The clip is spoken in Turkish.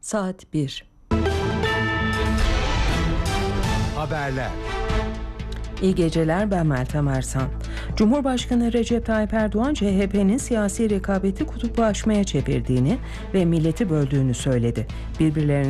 Saat 1. Haberler. İyi geceler, ben Meltem Ersan. Cumhurbaşkanı Recep Tayyip Erdoğan, CHP'nin siyasi rekabeti kutuplaşmaya çevirdiğini ve milleti böldüğünü söyledi. Birbirlerine